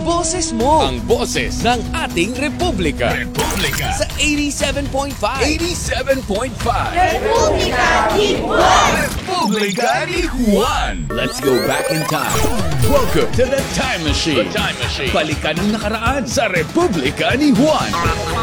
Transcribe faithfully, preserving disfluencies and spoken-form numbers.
boses mo. Ang boses ng ating Republika. Republika. Sa eighty-seven point five. eighty-seven point five. Republika ni Juan! Republika ni Juan. Let's go back in time. Welcome to the Time Machine. The Time Machine. Balikan ang nakaraan sa Republika ni Juan.